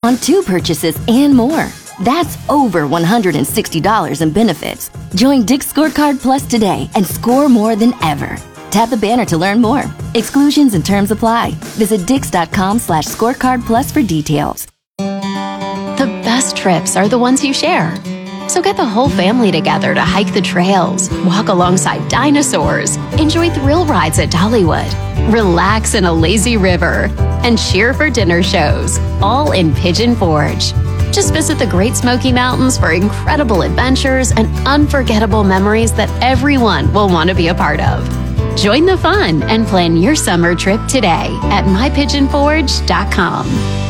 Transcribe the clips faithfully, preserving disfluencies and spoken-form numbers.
on two purchases and more. That's over one hundred sixty dollars in benefits. Join Dick's Scorecard Plus today and score more than ever. Tap the banner to learn more. Exclusions and terms apply. Visit dix.com slash scorecard plus for details. The best trips are the ones you share. So get the whole family together to hike the trails, walk alongside dinosaurs, enjoy thrill rides at Dollywood, relax in a lazy river, and cheer for dinner shows, all in Pigeon Forge. Just visit the Great Smoky Mountains for incredible adventures and unforgettable memories that everyone will want to be a part of. Join the fun and plan your summer trip today at my pigeon forge dot com.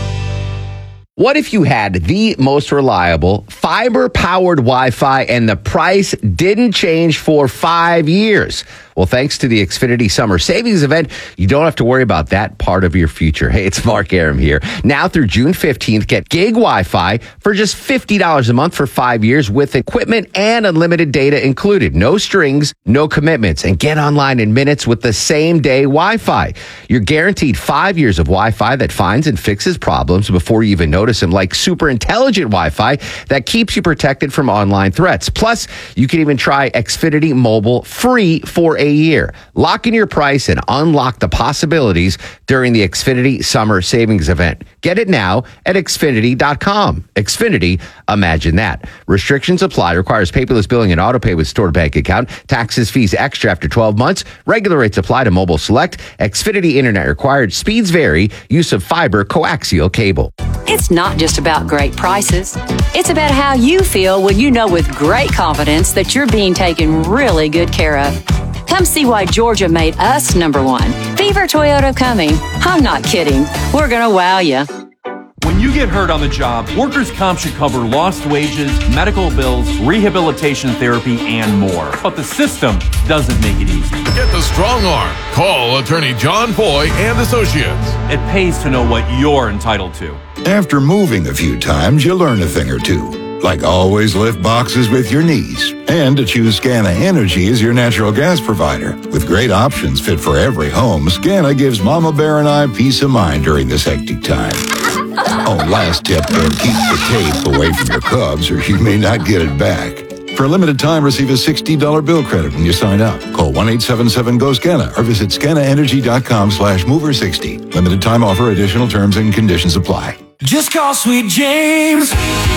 What if you had the most reliable fiber-powered Wi-Fi and the price didn't change for five years? Well, thanks to the Xfinity Summer Savings Event, you don't have to worry about that part of your future. Hey, it's Mark Arum here. Now through June fifteenth, get gig Wi-Fi for just fifty dollars a month for five years with equipment and unlimited data included. No strings, no commitments, and get online in minutes with the same day Wi-Fi. You're guaranteed five years of Wi-Fi that finds and fixes problems before you even notice them, like super intelligent Wi-Fi that keeps you protected from online threats. Plus, you can even try Xfinity Mobile free for a year. Lock in your price and unlock the possibilities during the Xfinity Summer Savings Event. Get it now at Xfinity dot com. Xfinity, imagine that. Restrictions apply. Requires paperless billing and autopay with stored bank account. Taxes, fees extra after twelve months. Regular rates apply to mobile select. Xfinity Internet required. Speeds vary. Use of fiber coaxial cable. It's not just about great prices. It's about how you feel when you know with great confidence that you're being taken really good care of. Come see why Georgia made us number one. Beaver Toyota coming. I'm not kidding. We're going to wow you. When you get hurt on the job, workers' comp should cover lost wages, medical bills, rehabilitation therapy, and more. But the system doesn't make it easy. Get the strong arm. Call attorney John Foy and Associates. It pays to know what you're entitled to. After moving a few times, you learn a thing or two. Like always lift boxes with your knees. And to choose Scana Energy as your natural gas provider. With great options fit for every home, Scana gives Mama Bear and I peace of mind during this hectic time. Oh, last tip, though, keep the tape away from your Cubs or you may not get it back. For a limited time, receive a sixty dollars bill credit when you sign up. Call one eight seven seven G O S C A N A or visit scana energy dot com slash mover sixty. Limited time offer, additional terms and conditions apply. Just call Sweet James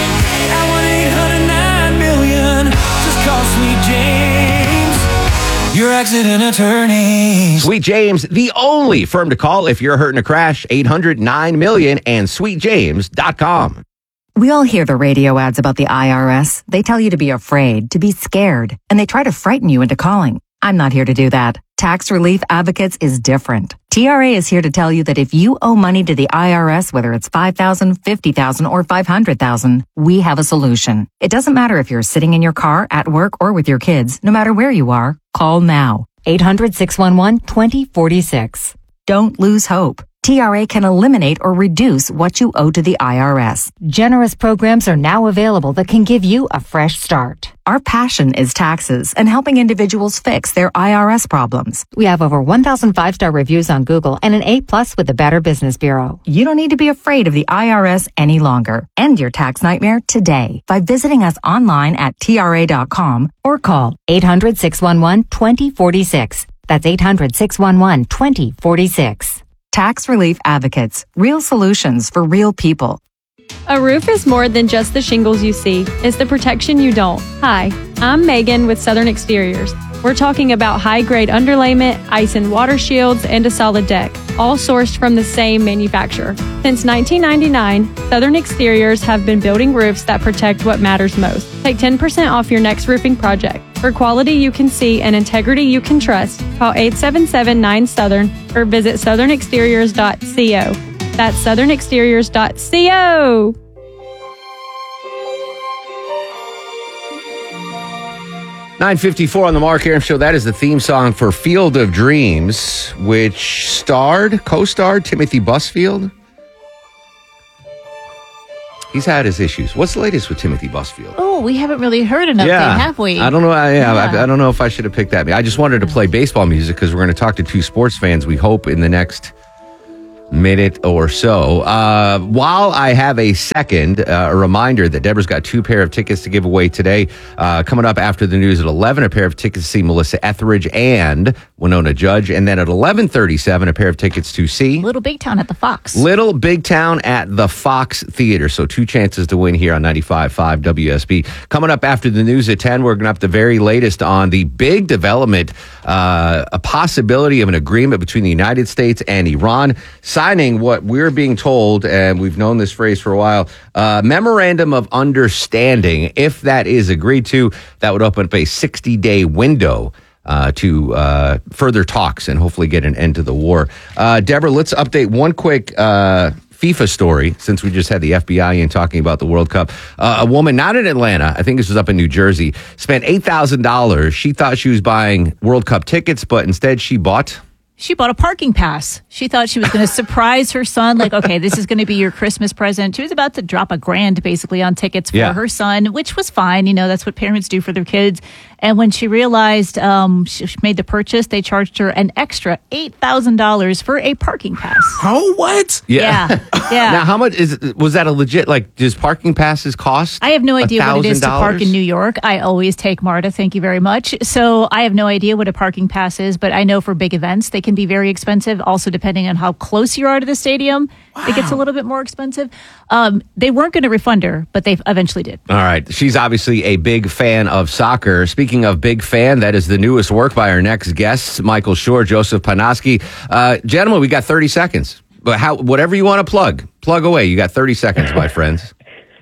at one eight hundred nine million. Just call Sweet James, your accident attorney. Sweet James, the only firm to call if you're hurt in a crash. eight hundred nine million and sweet james dot com. We all hear the radio ads about the I R S. They tell you to be afraid, to be scared, and they try to frighten you into calling. I'm not here to do that. Tax Relief Advocates is different. T R A is here to tell you that if you owe money to the I R S, whether it's five thousand dollars, fifty thousand dollars, or five hundred thousand dollars, we have a solution. It doesn't matter if you're sitting in your car, at work, or with your kids. No matter where you are, call now. eight hundred, six one one, two zero four six. Don't lose hope. T R A can eliminate or reduce what you owe to the I R S. Generous programs are now available that can give you a fresh start. Our passion is taxes and helping individuals fix their I R S problems. We have over one thousand five-star reviews on Google and an A plus with the Better Business Bureau. You don't need to be afraid of the I R S any longer. End your tax nightmare today by visiting us online at T R A dot com or call eight hundred, six one one, two zero four six. That's eight hundred, six one one, two zero four six. Tax Relief Advocates. Real solutions for real people. A roof is more than just the shingles you see. It's the protection you don't. Hi, I'm Megan with Southern Exteriors. We're talking about high-grade underlayment, ice and water shields, and a solid deck, all sourced from the same manufacturer. Since nineteen ninety-nine, Southern Exteriors have been building roofs that protect what matters most. Take ten percent off your next roofing project. For quality you can see and integrity you can trust, call eight seven seven, nine Southern or visit southern exteriors dot co. That's southern exteriors dot co. nine fifty-four on the Mark Arum Show. That is the theme song for Field of Dreams, which starred, co-starred Timothy Busfield. He's had his issues. What's the latest with Timothy Busfield? Oh, we haven't really heard an update, yeah. have we? I don't know. I, yeah, yeah. I, I don't know if I should have picked that. I just wanted to play baseball music because we're going to talk to two sports fans. We hope in the next minute or so. Uh, while I have a second, uh, a reminder that Deborah's got two pair of tickets to give away today. Uh, coming up after the news at eleven, a pair of tickets to see Melissa Etheridge and Winona Judge. And then at eleven thirty-seven, a pair of tickets to see Little Big Town at the Fox. Little Big Town at the Fox Theater. So two chances to win here on ninety-five point five W S B. Coming up after the news at ten, we're going to have the very latest on the big development, uh, a possibility of an agreement between the United States and Iran, signing what we're being told, and we've known this phrase for a while, uh, memorandum of understanding. If that is agreed to, that would open up a sixty-day window Uh, to uh, further talks and hopefully get an end to the war. Uh, Deborah, let's update one quick uh, FIFA story, since we just had the F B I in talking about the World Cup. Uh, a woman, not in Atlanta, I think this was up in New Jersey, spent eight thousand dollars. She thought she was buying World Cup tickets, but instead she bought... She bought a parking pass. She thought she was going to surprise her son. Like, okay, this is going to be your Christmas present. She was about to drop a grand basically on tickets for Yeah. her son, which was fine. You know, that's what parents do for their kids. And when she realized um, she made the purchase, they charged her an extra eight thousand dollars for a parking pass. Oh, what? Yeah. Yeah. Now, how much is was that a legit, like, does parking passes cost? I have no idea what it is to one thousand dollars? park in New York. I always take MARTA. Thank you very much. So I have no idea what a parking pass is, but I know for big events, they can be very expensive. Also, depending on how close you are to the stadium, it gets a little bit more expensive. Um, they weren't going to refund her, but they eventually did. All right. She's obviously a big fan of soccer. Speaking of big fan, that is the newest work by our next guests, Michael Schur, Joseph Panoski. Uh, gentlemen, we got thirty seconds. But how, whatever you want to plug, plug away. You got thirty seconds, my friends.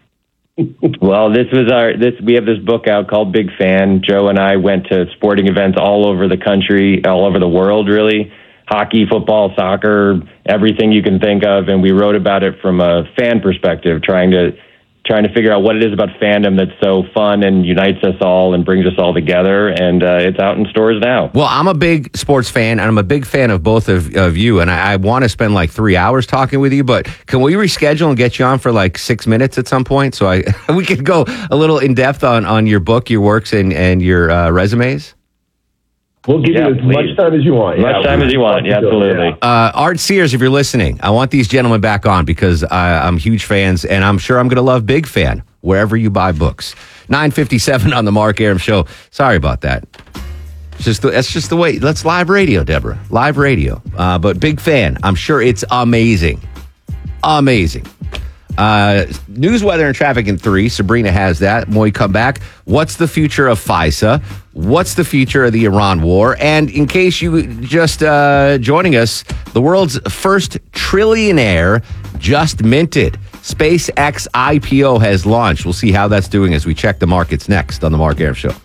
Well, this was our this. We have this book out called Big Fan. Joe and I went to sporting events all over the country, all over the world, really. Hockey, football, soccer, everything you can think of, and we wrote about it from a fan perspective, trying to trying to figure out what it is about fandom that's so fun and unites us all and brings us all together. And uh, it's out in stores now. Well, I'm a big sports fan, and I'm a big fan of both of, of you, and I, I want to spend like three hours talking with you, but can we reschedule and get you on for like six minutes at some point so I we could go a little in-depth on, on your book, your works, and, and your uh, resumes? We'll give Yeah, you as please. much time as you want. Much time as you want. Yeah, absolutely. Uh, Art Sears, if you're listening, I want these gentlemen back on because I, I'm huge fans, and I'm sure I'm going to love Big Fan wherever you buy books. nine fifty-seven on the Mark Arum Show. Sorry about that. It's just the, that's just the way. That's live radio, Deborah. Live radio. Uh, but Big Fan. I'm sure it's amazing. Amazing. Uh, news, weather, and traffic in three. Sabrina has that. When we come back, what's the future of FISA? What's the future of the Iran war? And in case you just uh, joining us, the world's first trillionaire just minted. SpaceX I P O has launched. We'll see how that's doing as we check the markets next on the Mark Arum Show.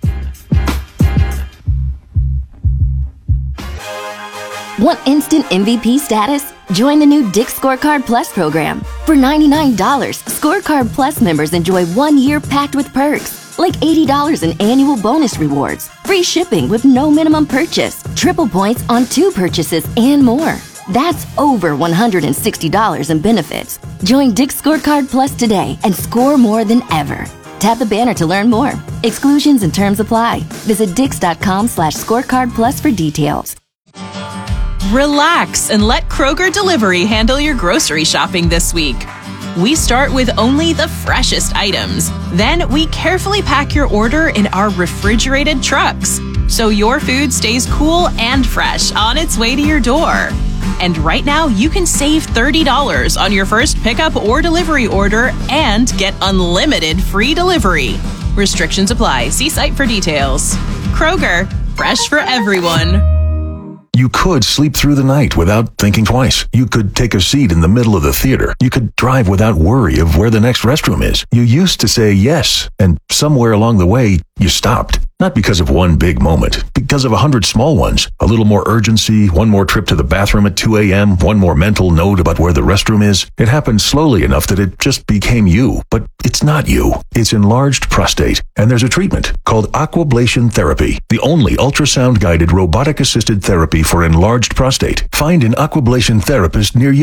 Want instant M V P status? Join the new Dick's Scorecard Plus program. For ninety-nine dollars, Scorecard Plus members enjoy one year packed with perks, like eighty dollars in annual bonus rewards, free shipping with no minimum purchase, triple points on two purchases, and more. That's over one hundred sixty dollars in benefits. Join Dick's Scorecard Plus today and score more than ever. Tap the banner to learn more. Exclusions and terms apply. Visit dix.com slash scorecard plus for details. Relax and let Kroger Delivery handle your grocery shopping this week. We start with only the freshest items. Then we carefully pack your order in our refrigerated trucks, so your food stays cool and fresh on its way to your door. And right now, you can save thirty dollars on your first pickup or delivery order and get unlimited free delivery. Restrictions apply. See site for details. Kroger, fresh for everyone. You could sleep through the night without thinking twice. You could take a seat in the middle of the theater. You could drive without worry of where the next restroom is. You used to say yes, and somewhere along the way, you stopped. Not because of one big moment, because of a hundred small ones. A little more urgency, one more trip to the bathroom at two a.m., one more mental note about where the restroom is. It happened slowly enough that it just became you. But it's not you. It's enlarged prostate. And there's a treatment called Aquablation Therapy, the only ultrasound-guided robotic-assisted therapy for enlarged prostate. Find an Aquablation therapist near you.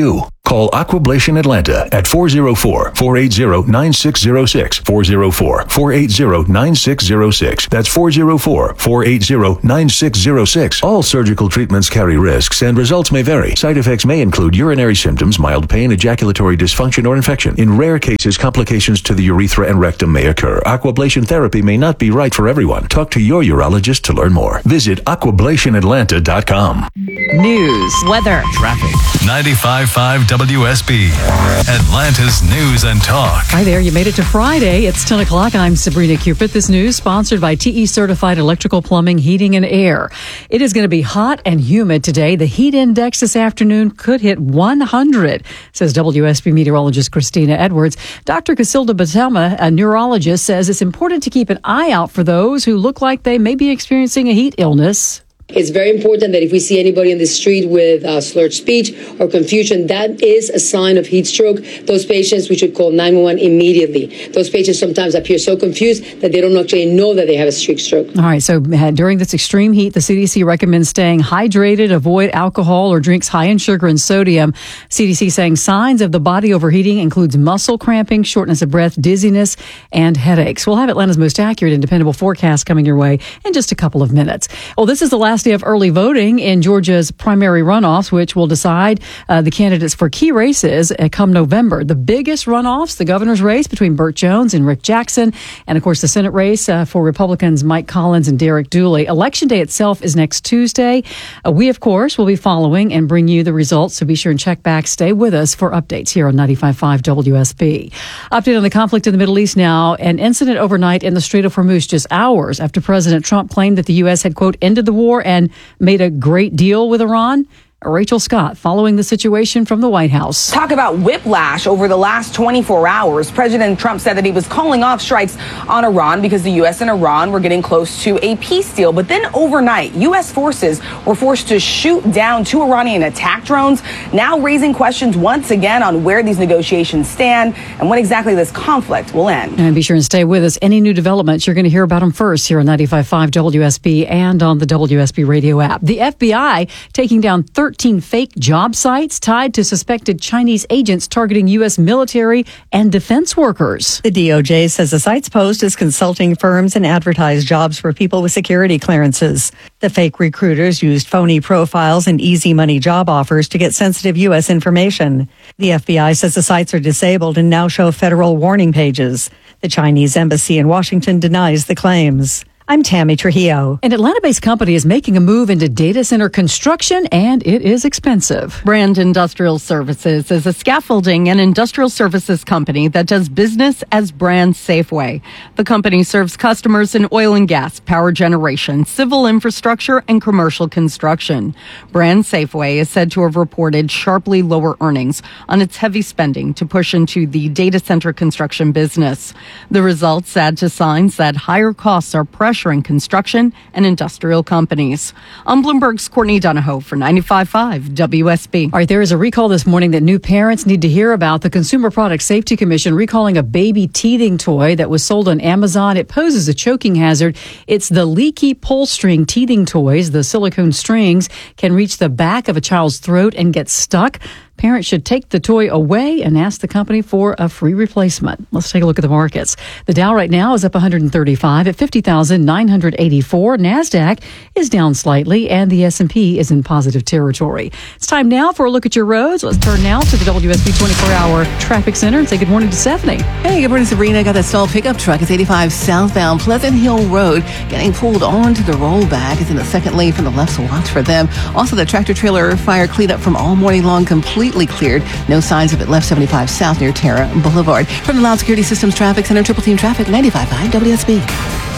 Call Aquablation Atlanta at four oh four, four eight zero, nine six zero six, four oh four, four eight zero, nine six zero six. That's four oh four, four eight zero, nine six zero six. All surgical treatments carry risks and results may vary. Side effects may include urinary symptoms, mild pain, ejaculatory dysfunction, or infection. In rare cases, complications to the urethra and rectum may occur. Aquablation therapy may not be right for everyone. Talk to your urologist to learn more. Visit aquablation atlanta dot com. News, weather, traffic. ninety-five point five W S B, Atlanta's News and Talk. Hi there, you made it to Friday. It's ten o'clock. I'm Sabrina Cupid. This news sponsored by T E Certified Electrical Plumbing, Heating, and Air. It is going to be hot and humid today. The heat index this afternoon could hit one hundred, says W S B meteorologist Christina Edwards. Doctor Casilda Batama, a neurologist, says it's important to keep an eye out for those who look like they may be experiencing a heat illness. It's very important that if we see anybody in the street with uh, slurred speech or confusion, that is a sign of heat stroke. Those patients, we should call nine one one immediately. Those patients sometimes appear so confused that they don't actually know that they have a heat stroke. All right, so uh, during this extreme heat, the C D C recommends staying hydrated, avoid alcohol or drinks high in sugar and sodium. C D C saying signs of the body overheating includes muscle cramping, shortness of breath, dizziness, and headaches. We'll have Atlanta's most accurate and dependable forecast coming your way in just a couple of minutes. Well, this is the last day of early voting in Georgia's primary runoffs, which will decide uh, the candidates for key races uh, come November. The biggest runoffs, the governor's race between Burt Jones and Rick Jackson, and of course the Senate race uh, for Republicans Mike Collins and Derek Dooley. Election day itself is next Tuesday. Uh, we, of course, will be following and bring you the results, so be sure and check back. Stay with us for updates here on ninety-five point five W S B. Update on the conflict in the Middle East now. An incident overnight in the Strait of Hormuz just hours after President Trump claimed that the U S had, quote, ended the war and made a great deal with Iran. Rachel Scott following the situation from the White House. Talk about whiplash over the last twenty-four hours. President Trump said that he was calling off strikes on Iran because the U S and Iran were getting close to a peace deal. But then overnight, U S forces were forced to shoot down two Iranian attack drones, now raising questions once again on where these negotiations stand and when exactly this conflict will end. And be sure and stay with us. Any new developments, you're going to hear about them first here on ninety-five point five W S B and on the W S B radio app. The F B I taking down thirteen fake job sites tied to suspected Chinese agents targeting U S military and defense workers. The D O J says the sites posed as consulting firms and advertised jobs for people with security clearances. The fake recruiters used phony profiles and easy money job offers to get sensitive U S information. The F B I says the sites are disabled and now show federal warning pages. The Chinese embassy in Washington denies the claims. I'm Tammy Trujillo. An Atlanta-based company is making a move into data center construction, and it is expensive. Brand Industrial Services is a scaffolding and industrial services company that does business as Brand Safeway. The company serves customers in oil and gas, power generation, civil infrastructure, and commercial construction. Brand Safeway is said to have reported sharply lower earnings on its heavy spending to push into the data center construction business. The results add to signs that higher costs are pressuring construction and industrial companies. I'm Bloomberg's Courtney Donahoe for ninety-five point five W S B. All right, there is a recall this morning that new parents need to hear about. The Consumer Product Safety Commission recalling a baby teething toy that was sold on Amazon. It poses a choking hazard. It's the leaky pull string teething toys. The silicone strings can reach the back of a child's throat and get stuck. Parents should take the toy away and ask the company for a free replacement. Let's take a look at the markets. The Dow right now is up one hundred thirty-five at fifty thousand nine hundred eighty-four. NASDAQ is down slightly, and the S and P is in positive territory. It's time now for a look at your roads. Let's turn now to the W S B twenty-four hour Traffic Center and say good morning to Stephanie. Hey, good morning, Sabrina. Got that stalled pickup truck. It's eighty-five southbound Pleasant Hill Road, getting pulled onto the rollback. It's in the second lane from the left, so watch for them. Also, the tractor-trailer fire cleaned up from all morning long, completely cleared. No signs of it left seventy-five south near Terra Boulevard. From the Loud Security Systems Traffic Center, Triple Team Traffic, ninety-five point five W S B.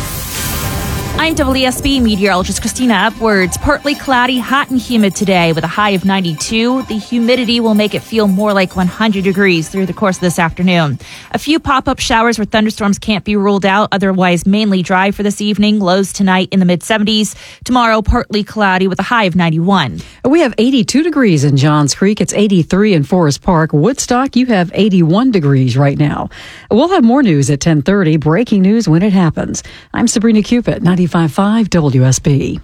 I'm W S B meteorologist Christina Upwards. Partly cloudy, hot and humid today with a high of ninety-two. The humidity will make it feel more like one hundred degrees through the course of this afternoon. A few pop-up showers where thunderstorms can't be ruled out. Otherwise, mainly dry for this evening. Lows tonight in the mid-seventies. Tomorrow, partly cloudy with a high of ninety-one. We have eighty-two degrees in Johns Creek. It's eighty-three in Forest Park. Woodstock, you have eighty-one degrees right now. We'll have more news at ten thirty. Breaking news when it happens. I'm Sabrina Cupid, ninety-five point five W S B.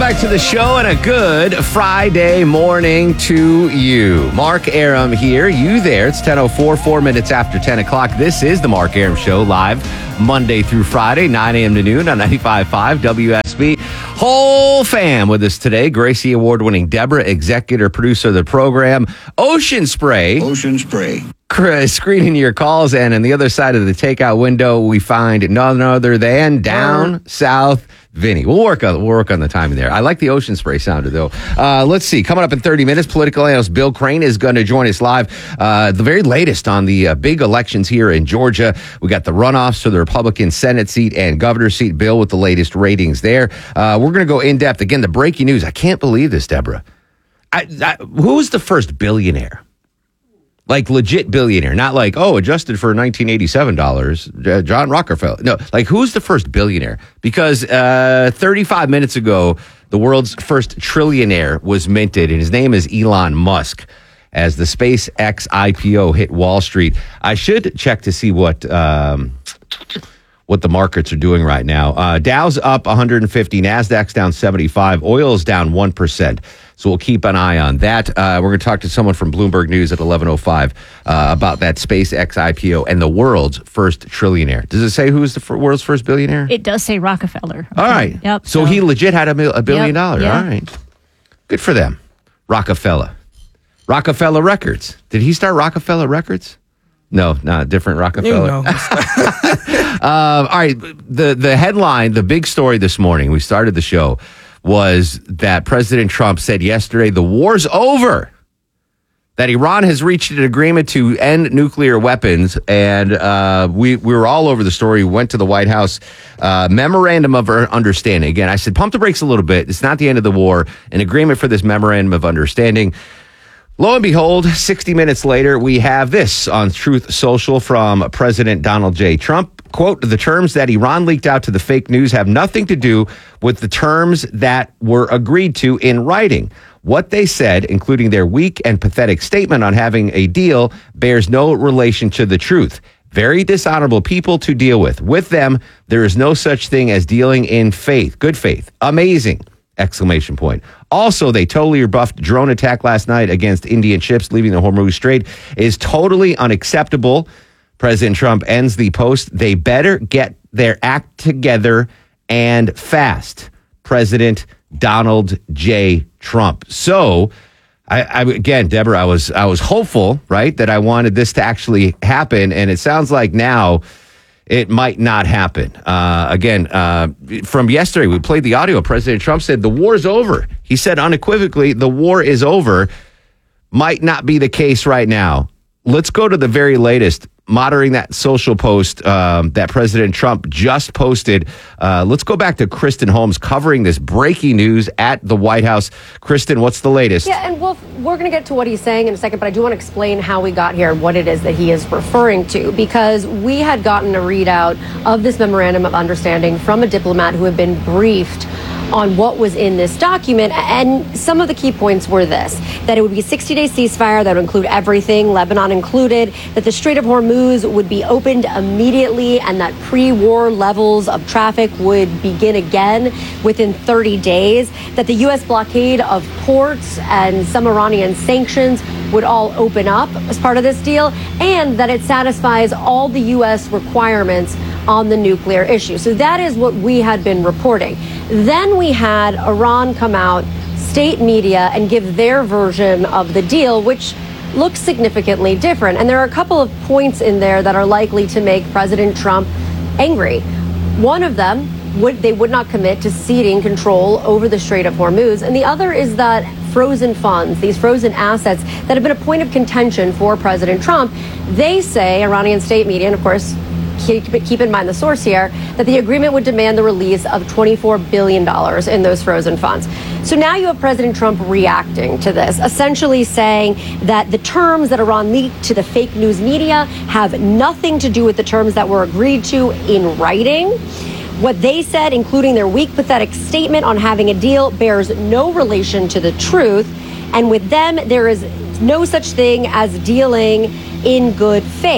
back to the show and a good Friday morning to you. Mark Arum here. You there. It's ten oh four, four minutes after ten o'clock. This is the Mark Arum Show, live Monday through Friday, nine a.m. to noon on ninety-five point five W S B. Whole fam with us today. Gracie Award-winning Deborah, executive producer of the program. Ocean Spray. Ocean Spray. Screening your calls, and on the other side of the takeout window, we find none other than Down South Vinny. We'll work on we'll work on the timing there. I like the Ocean Spray sounder though. Uh, let's see. Coming up in thirty minutes, political analyst Bill Crane is going to join us live. Uh, the very latest on the uh, big elections here in Georgia. We got the runoffs for the Republican Senate seat and governor seat. Bill with the latest ratings there. Uh, we're going to go in depth again. The breaking news. I can't believe this, Deborah. I, I, who was the first billionaire? Like legit billionaire, not like, oh, adjusted for nineteen eighty-seven dollars, uh, John Rockefeller. No, like who's the first billionaire? Because uh, thirty-five minutes ago, the world's first trillionaire was minted, and his name is Elon Musk. As the SpaceX I P O hit Wall Street, I should check to see what um, what the markets are doing right now. Uh, Dow's up one hundred fifty, NASDAQ's down seventy-five, oil's down one percent. So we'll keep an eye on that. Uh, we're going to talk to someone from Bloomberg News at eleven oh five uh, about that SpaceX I P O and the world's first trillionaire. Does it say who's the f- world's first billionaire? It does say Rockefeller. All right. Yep. So, so he legit had a, mil- a billion yep, dollars. yeah. All right. Good for them. Rockefeller. Rockefeller Records. Did he start Rockefeller Records? No, not different Rockefeller. You know. um, all right. The, the headline, the big story this morning, we started the show, was that President Trump said yesterday the war's over, that Iran has reached an agreement to end nuclear weapons, and uh, we, we were all over the story. We went to the White House uh, memorandum of understanding. Again, I said, pump the brakes a little bit. It's not the end of the war. An agreement for this memorandum of understanding. Lo and behold, sixty minutes later, we have this on Truth Social from President Donald J. Trump. Quote, the terms that Iran leaked out to the fake news have nothing to do with the terms that were agreed to in writing. What they said, including their weak and pathetic statement on having a deal, bears no relation to the truth. Very dishonorable people to deal with. With them, there is no such thing as dealing in faith. Good faith. Amazing. Exclamation point. Also, they totally rebuffed drone attack last night against Indian ships leaving the Hormuz Strait is totally unacceptable. President Trump ends the post. They better get their act together and fast. President Donald J. Trump. So, I, I again, Deborah, I was I was hopeful, right, that I wanted this to actually happen, and it sounds like now it might not happen. Uh, again, uh, from yesterday, we played the audio. President Trump said the war's over. He said unequivocally, the war is over. Might not be the case right now. Let's go to the very latest, monitoring that social post um, that President Trump just posted. Uh, let's go back to Kristen Holmes covering this breaking news at the White House. Kristen, what's the latest? Yeah, and we'll, we're going to get to what he's saying in a second, but I do want to explain how we got here and what it is that he is referring to, because we had gotten a readout of this memorandum of understanding from a diplomat who had been briefed on what was in this document, and some of the key points were this: that it would be a sixty-day ceasefire that would include everything, Lebanon included, that the Strait of Hormuz would be opened immediately, and that pre-war levels of traffic would begin again within thirty days, that the U S blockade of ports and some Iranian sanctions would all open up as part of this deal, and that it satisfies all the U S requirements on the nuclear issue. So that is what we had been reporting. Then we had Iran come out, state media, and give their version of the deal, which looks significantly different. And there are a couple of points in there that are likely to make President Trump angry. One of them, would they would not commit to ceding control over the Strait of Hormuz. And the other is that frozen funds, these frozen assets that have been a point of contention for President Trump, they say, Iranian state media, and of course, keep, keep in mind the source here, that the agreement would demand the release of twenty-four billion dollars in those frozen funds. So now you have President Trump reacting to this, essentially saying that the terms that Iran leaked to the fake news media have nothing to do with the terms that were agreed to in writing. What they said, including their weak, pathetic statement on having a deal, bears no relation to the truth. And with them, there is no such thing as dealing in good faith.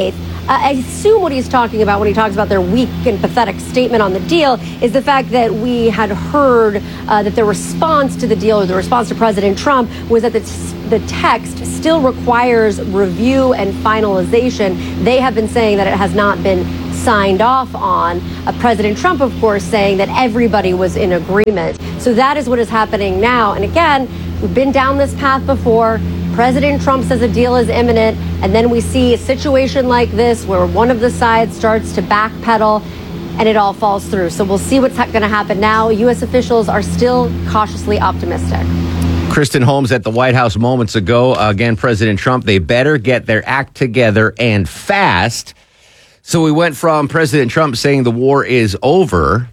I assume what he's talking about when he talks about their weak and pathetic statement on the deal is the fact that we had heard uh, that the response to the deal, or the response to President Trump, was that the, the text still requires review and finalization. They have been saying that it has not been signed off on. Uh, President Trump, of course, saying that everybody was in agreement. So that is what is happening now. And again, we've been down this path before. President Trump says a deal is imminent, and then we see a situation like this where one of the sides starts to backpedal and it all falls through. So we'll see what's ha- going to happen now. U S officials are still cautiously optimistic. Kristen Holmes at the White House moments ago. Again, President Trump, they better get their act together and fast. So we went from President Trump saying the war is over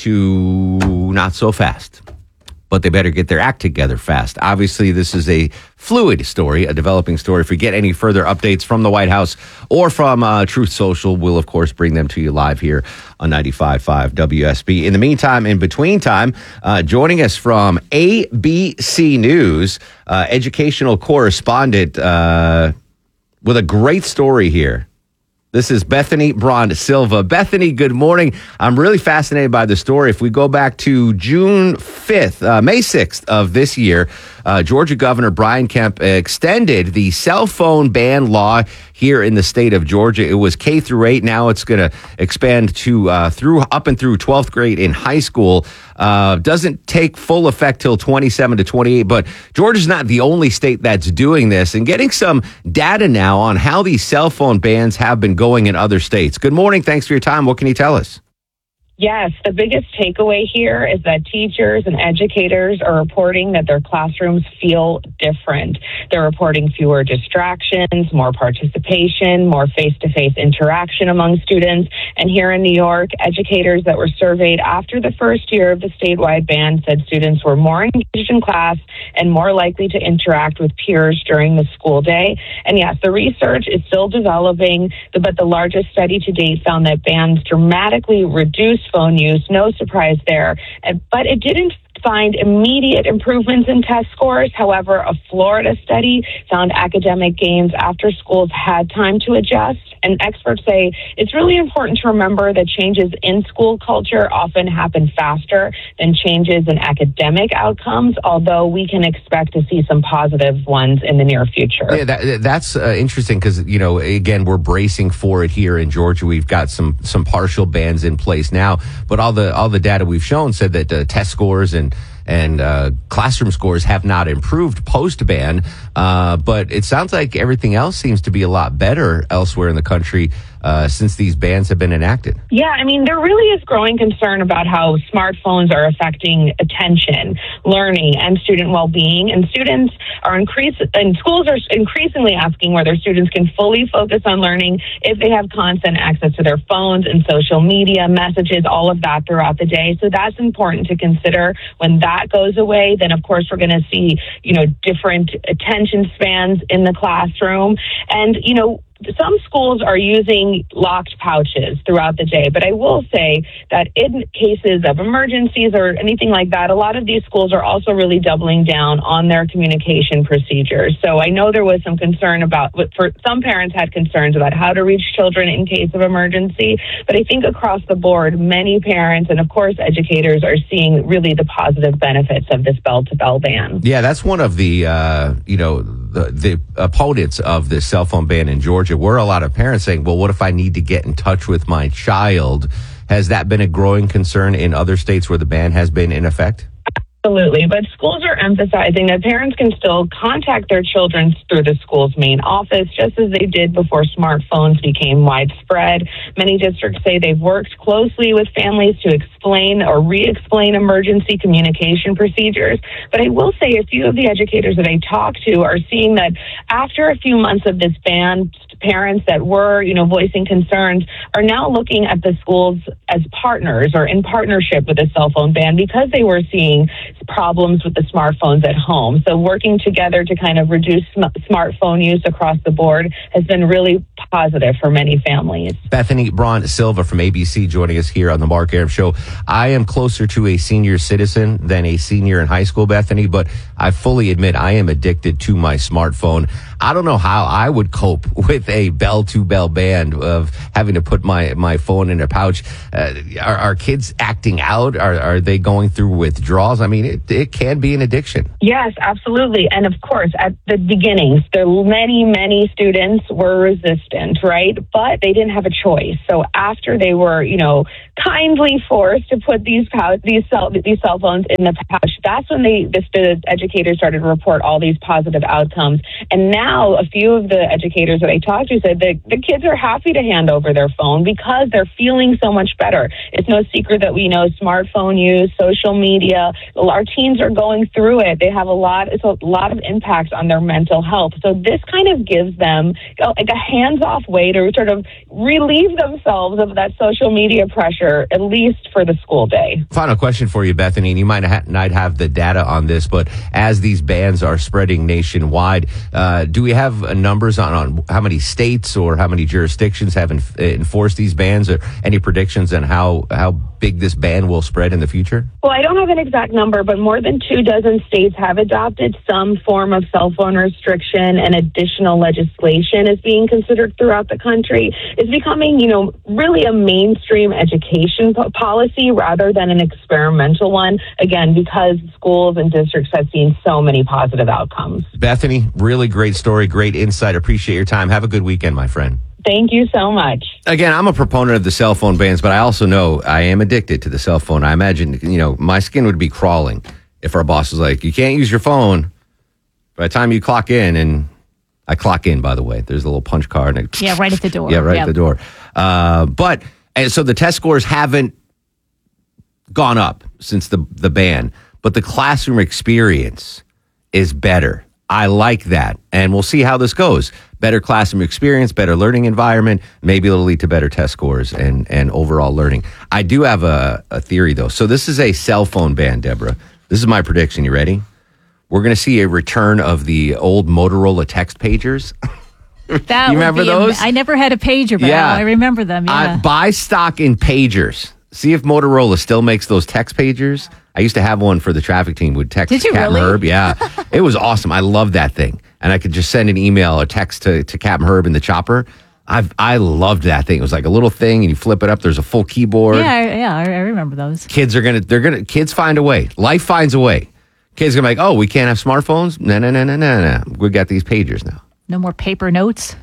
to not so fast. But they better get their act together fast. Obviously, this is a fluid story, a developing story. If we get any further updates from the White House or from uh, Truth Social, we'll, of course, bring them to you live here on ninety-five point five W S B. In the meantime, in between time, uh, joining us from A B C News, uh, educational correspondent uh, with a great story here. This is Bethany Braun Silva. Bethany, good morning. I'm really fascinated by the story. If we go back to June fifth, uh, May sixth of this year, uh, Georgia Governor Brian Kemp extended the cell phone ban law here in the state of Georgia. It was K through eight. Now it's going to expand to uh, through up and through twelfth grade in high school. Uh, doesn't take full effect till twenty-seven to twenty-eight, but Georgia's not the only state that's doing this, and getting some data now on how these cell phone bans have been going in other states. Good morning. Thanks for your time. What can you tell us? Yes, the biggest takeaway here is that teachers and educators are reporting that their classrooms feel different. They're reporting fewer distractions, more participation, more face-to-face interaction among students. And here in New York, educators that were surveyed after the first year of the statewide ban said students were more engaged in class and more likely to interact with peers during the school day. And yes, the research is still developing, but the largest study to date found that bans dramatically reduced phone use. No surprise there. But it didn't find immediate improvements in test scores. However, a Florida study found academic gains after schools had time to adjust. And experts say it's really important to remember that changes in school culture often happen faster than changes in academic outcomes, although we can expect to see some positive ones in the near future. Yeah, that, that's uh, interesting because, you know, again, we're bracing for it here in Georgia. We've got some some partial bans in place now, but all the all the data we've shown said that uh, test scores and and uh, classroom scores have not improved post-ban, uh, but it sounds like everything else seems to be a lot better elsewhere in the country uh, since these bans have been enacted. Yeah, I mean, there really is growing concern about how smartphones are affecting attention, learning, and student well-being, and students are increase and schools are increasingly asking whether students can fully focus on learning if they have constant access to their phones and social media, messages, all of that throughout the day. So that's important to consider. When that goes away, then of course we're going to see, you know, different attention spans in the classroom. And, you know, some schools are using locked pouches throughout the day, but I will say that in cases of emergencies or anything like that, a lot of these schools are also really doubling down on their communication procedures. So I know there was some concern about, for some parents had concerns about how to reach children in case of emergency, but I think across the board, many parents and of course educators are seeing really the positive benefits of this bell-to-bell ban. Yeah, that's one of the, uh, you know, the, the opponents of this cell phone ban in Georgia. Were a lot of parents saying, well, what if I need to get in touch with my child? Has that been a growing concern in other states where the ban has been in effect? Absolutely, but schools are emphasizing that parents can still contact their children through the school's main office, just as they did before smartphones became widespread. Many districts say they've worked closely with families to explain or re-explain emergency communication procedures. But I will say a few of the educators that I talked to are seeing that after a few months of this ban, parents that were, you know, voicing concerns are now looking at the schools as partners or in partnership with the cell phone ban because they were seeing problems with the smartphones at home. So working together to kind of reduce sm- smartphone use across the board has been really positive for many families. Bethany Braun Silva from A B C joining us here on the Mark Arum Show. I am closer to a senior citizen than a senior in high school, Bethany, but I fully admit I am addicted to my smartphone. I don't know how I would cope with a bell-to-bell band of having to put my, my phone in a pouch. Uh, are, are kids acting out? Are, are they going through withdrawals? I mean, it, it can be an addiction. Yes, absolutely. And of course, at the beginnings, there many, many students were resistant, right? But they didn't have a choice. So after they were, you know, kindly forced to put these pouch, these cell, these cell phones in the pouch, that's when they, the, the educators started to report all these positive outcomes. And now a few of the educators that I talked to said that the kids are happy to hand over their phone because they're feeling so much better. It's no secret that we know smartphone use, social media, our teens are going through it. They have a lot, it's a lot of impact on their mental health. So this kind of gives them like a hands-off way to sort of relieve themselves of that social media pressure, at least for the school day. Final question for you, Bethany, and you might ha- not have the data on this, but as these bans are spreading nationwide, uh, do we have uh, numbers on, on how many states or how many jurisdictions have enf- enforced these bans, or any predictions on how, how big this ban will spread in the future? Well, I don't have an exact number, but more than two dozen states have adopted some form of cell phone restriction, and additional legislation is being considered throughout the country. It's becoming, you know, really a mainstream education po- policy rather than an experimental one, again, because schools and districts have seen so many positive outcomes. Bethany, really great story, great insight. Appreciate your time. Have a good weekend, my friend. Thank you so much. Again, I'm a proponent of the cell phone bans, but I also know I am addicted to the cell phone. I imagine, you know, my skin would be crawling if our boss was like, you can't use your phone by the time you clock in. And I clock in, by the way. There's a little punch card. And it, yeah, right at the door. Yeah, right yep. at the door. Uh, but, and so the test scores haven't gone up since the, the ban, but the classroom experience is better. I like that. And we'll see how this goes. Better classroom experience, better learning environment. Maybe it'll lead to better test scores and, and overall learning. I do have a, a theory, though. So this is a cell phone ban, Deborah. This is my prediction. You ready? We're going to see a return of the old Motorola text pagers. That you remember be those? Am- I never had a pager, but Yeah. I remember them. Yeah. I buy stock in pagers. See if Motorola still makes those text pagers. I used to have one for the traffic team. Would text Did you Captain really? Herb. Yeah, it was awesome. I loved that thing, and I could just send an email or text to, to Captain Herb in the chopper. I I loved that thing. It was like a little thing, and you flip it up. There's a full keyboard. yeah, I- yeah, I I remember those. Kids are gonna. They're gonna. Kids find a way. Life finds a way. Kids are gonna be like, oh, we can't have smartphones. No, no, no, no, no, no. We got these pagers now. No more paper notes.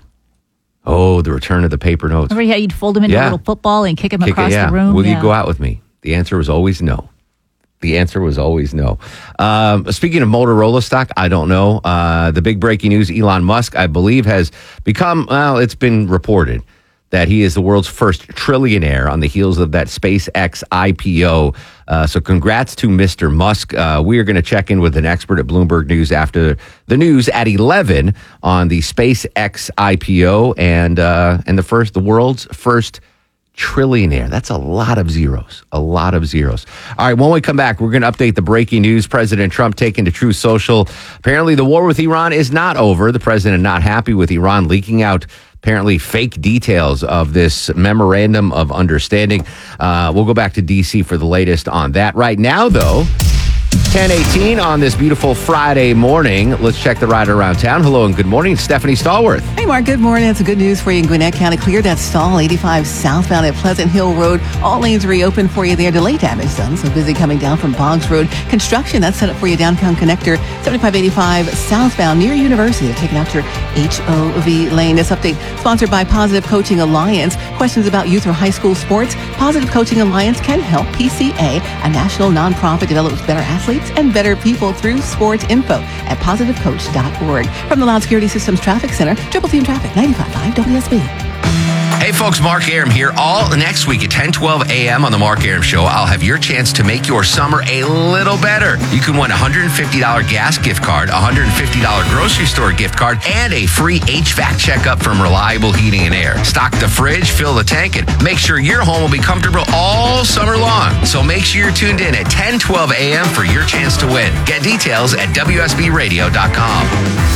Oh, the return of the paper notes. Remember how you'd fold them into Yeah. a little football and kick them Kick it, across yeah. the room? Will yeah. you go out with me? The answer was always no. The answer was always no. Um, speaking of Motorola stock, I don't know. Uh, the big breaking news, Elon Musk, I believe, has become, well, it's been reported that he is the world's first trillionaire on the heels of that SpaceX I P O. Uh, so congrats to Mister Musk. Uh, we are going to check in with an expert at Bloomberg News after the news at eleven on the SpaceX I P O and uh, and the first, the world's first trillionaire. That's a lot of zeros. A lot of zeros. All right, when we come back, we're going to update the breaking news. President Trump taking to Truth Social. Apparently, the war with Iran is not over. The president not happy with Iran leaking out apparently fake details of this memorandum of understanding. Uh, we'll go back to D C for the latest on that. Right now, though, ten eighteen on this beautiful Friday morning. Let's check the ride around town. Hello and good morning, Stephanie Stallworth. Hey, Mark. Good morning. That's good news for you in Gwinnett County. Clear that stall, eighty-five southbound at Pleasant Hill Road. All lanes reopened for you there. Delay damage done. So busy coming down from Boggs Road. Construction, that's set up for you. Downtown connector, seventy-five eighty-five southbound near University. They're taking out your H O V lane. This update sponsored by Positive Coaching Alliance. Questions about youth or high school sports? Positive Coaching Alliance can help. P C A, a national nonprofit, develops better athletes and better people through sports. Info at positive coach dot org. From the Loud Security Systems Traffic Center, Triple Team Traffic, ninety-five point five W S B. Hey folks, Mark Arum here. All next week at ten twelve a.m. on the Mark Arum Show, I'll have your chance to make your summer a little better. You can win a one hundred fifty dollars gas gift card, a one hundred fifty dollars grocery store gift card, and a free H V A C checkup from Reliable Heating and Air. Stock the fridge, fill the tank, and make sure your home will be comfortable all summer long. So make sure you're tuned in at ten twelve a.m. for your chance to win. Get details at W S B radio dot com.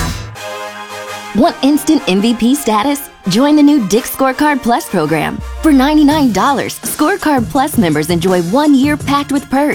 Want instant M V P status? Join the new Dick Scorecard Plus program. For ninety-nine dollars, Scorecard Plus members enjoy one year packed with perks,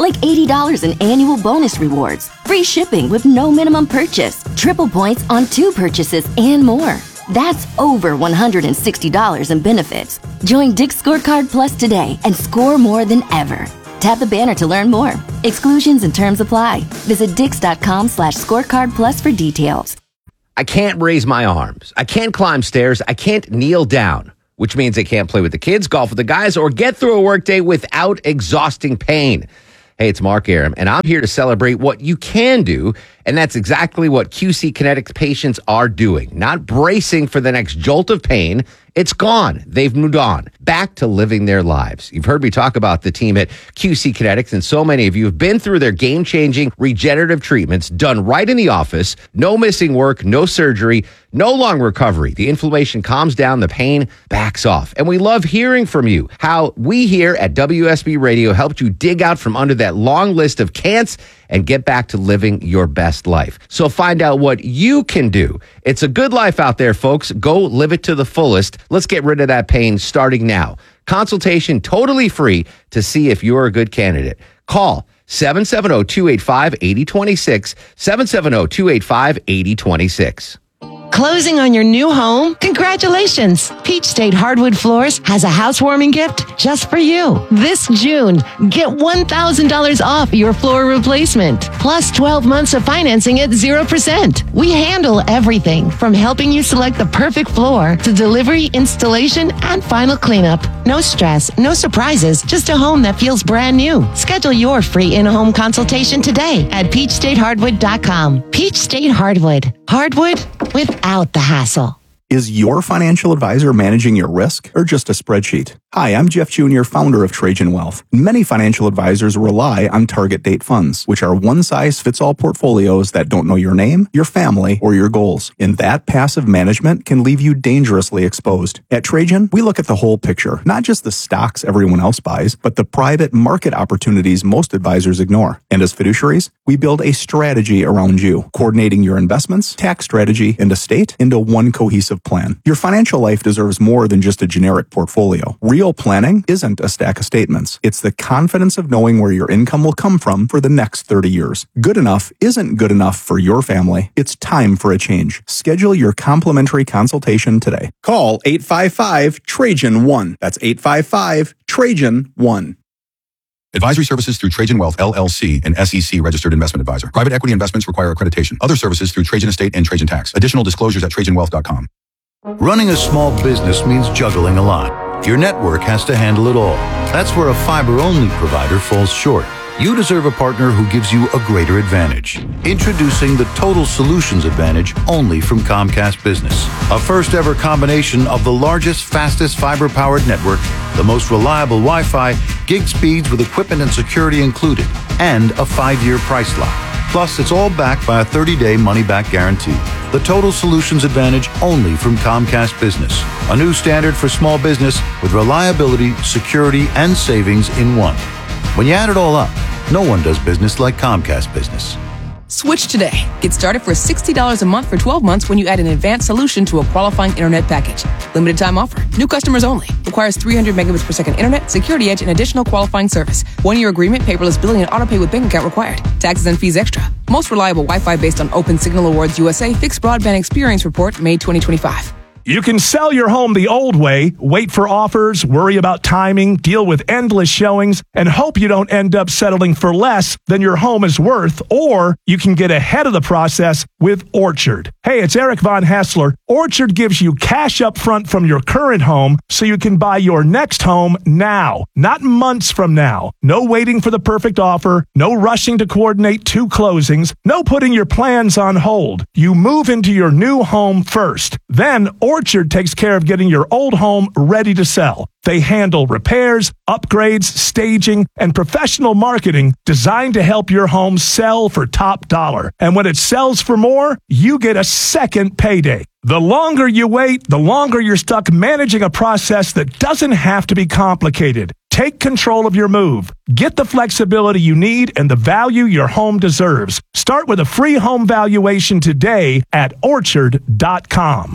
like eighty dollars in annual bonus rewards, free shipping with no minimum purchase, triple points on two purchases, and more. That's over one hundred sixty dollars in benefits. Join Dick's Scorecard Plus today and score more than ever. Tap the banner to learn more. Exclusions and terms apply. Visit dix.com slash scorecard plus for details. I can't raise my arms. I can't climb stairs. I can't kneel down, which means I can't play with the kids, golf with the guys, or get through a workday without exhausting pain. Hey, it's Mark Aram, and I'm here to celebrate what you can do, and that's exactly what Q C Kinetics patients are doing. Not bracing for the next jolt of pain. It's gone. They've moved on. Back to living their lives. You've heard me talk about the team at Q C Kinetics, and so many of you have been through their game-changing regenerative treatments done right in the office. No missing work, no surgery, no long recovery. The inflammation calms down, the pain backs off. And we love hearing from you. How we here at W S B Radio helped you dig out from under that long list of can'ts and get back to living your best life. So find out what you can do. It's a good life out there, folks. Go live it to the fullest. Let's get rid of that pain starting now. Consultation totally free to see if you're a good candidate. Call seven seven zero, two eight five, eight zero two six, seven seven zero, two eight five, eight zero two six. Closing on your new home? Congratulations! Peach State Hardwood Floors has a housewarming gift just for you. This June, get one thousand dollars off your floor replacement, plus twelve months of financing at zero percent. We handle everything from helping you select the perfect floor to delivery, installation, and final cleanup. No stress, no surprises, just a home that feels brand new. Schedule your free in-home consultation today at peach state hardwood dot com. Peach State Hardwood. Hardwood without the hassle. Is your financial advisor managing your risk or just a spreadsheet? Hi, I'm Jeff Junior, founder of Trajan Wealth. Many financial advisors rely on target date funds, which are one-size-fits-all portfolios that don't know your name, your family, or your goals. And that passive management can leave you dangerously exposed. At Trajan, we look at the whole picture, not just the stocks everyone else buys, but the private market opportunities most advisors ignore. And as fiduciaries, we build a strategy around you, coordinating your investments, tax strategy, and estate into one cohesive plan. Your financial life deserves more than just a generic portfolio. Real planning isn't a stack of statements. It's the confidence of knowing where your income will come from for the next thirty years. Good enough isn't good enough for your family. It's time for a change. Schedule your complimentary consultation today. Call eight five five, Trajan one. That's eight five five, Trajan one. Advisory services through Trajan Wealth, L L C, an S E C registered investment advisor. Private equity investments require accreditation. Other services through Trajan Estate and Trajan Tax. Additional disclosures at trajan wealth dot com. Running a small business means juggling a lot. Your network has to handle it all. That's where a fiber-only provider falls short. You deserve a partner who gives you a greater advantage. Introducing the Total Solutions Advantage only from Comcast Business. A first-ever combination of the largest, fastest fiber-powered network, the most reliable Wi-Fi, gig speeds with equipment and security included, and a five-year price lock. Plus, it's all backed by a thirty-day money-back guarantee. The Total Solutions Advantage only from Comcast Business. A new standard for small business with reliability, security, and savings in one. When you add it all up, no one does business like Comcast Business. Switch today. Get started for sixty dollars a month for twelve months when you add an advanced solution to a qualifying internet package. Limited time offer. New customers only. Requires three hundred megabits per second internet, security edge, and additional qualifying service. One-year agreement, paperless billing, and autopay with bank account required. Taxes and fees extra. Most reliable Wi-Fi based on Open Signal Awards U S A Fixed Broadband Experience Report, May twenty twenty-five. You can sell your home the old way, wait for offers, worry about timing, deal with endless showings, and hope you don't end up settling for less than your home is worth, or you can get ahead of the process with Orchard. Hey, it's Eric Von Hassler. Orchard gives you cash up front from your current home so you can buy your next home now, not months from now. No waiting for the perfect offer, no rushing to coordinate two closings, no putting your plans on hold. You move into your new home first. Then Orchard takes care of getting your old home ready to sell. They handle repairs, upgrades, staging, and professional marketing designed to help your home sell for top dollar. And when it sells for more, you get a second payday. The longer you wait, the longer you're stuck managing a process that doesn't have to be complicated. Take control of your move. Get the flexibility you need and the value your home deserves. Start with a free home valuation today at orchard dot com.